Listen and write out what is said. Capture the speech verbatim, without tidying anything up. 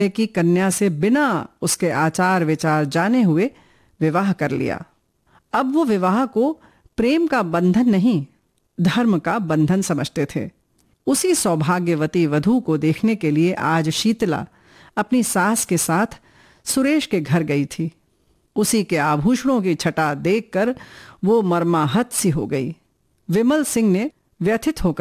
की कन्या से बिना उसके आचार विचार जाने हुए विवाह कर लिया। अब वो विवाह को प्रेम का बंधन नहीं, धर्म का बंधन समझते थे। उसी सौभाग्यवती वधू को देखने के लिए आज शीतला अपनी सास के साथ सुरेश के घर गई थी। उसी के आभूषणों की छटा देखकर वो मर्माहत सी हो गई। विमल सिंह ने व्यथित होकर